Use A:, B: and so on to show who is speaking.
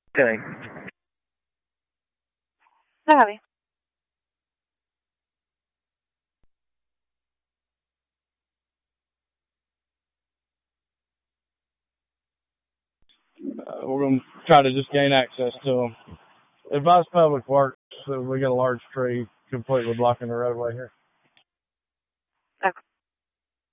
A: Okay.
B: Hi.
C: We're going to try to just gain access to them. Advise Public Works, we got a large tree completely blocking the roadway here.